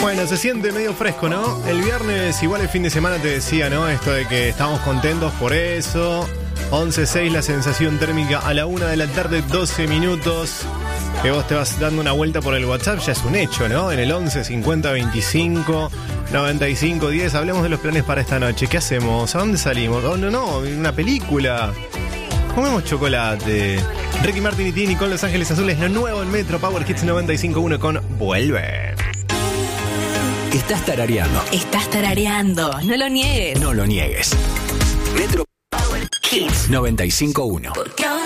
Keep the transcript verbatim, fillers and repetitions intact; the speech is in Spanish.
Bueno, se siente medio fresco, ¿no? El viernes, igual el fin de semana te decía, ¿no? Esto de que estamos contentos por eso. once seis la sensación térmica a la una de la tarde, doce minutos. Que vos te vas dando una vuelta por el WhatsApp, ya es un hecho, ¿no? En el once cincuenta veinticinco noventa y cinco diez. Hablemos de los planes para esta noche. ¿Qué hacemos? ¿A dónde salimos? Oh, no, no, una película. Comemos chocolate. Ricky Martin y Tini con Los Ángeles Azules, lo nuevo en Metro Power Hits noventa y cinco punto uno con Vuelve. Estás tarareando. Estás tarareando. No lo niegues. No lo niegues. Metro Power Hits noventa y cinco punto uno.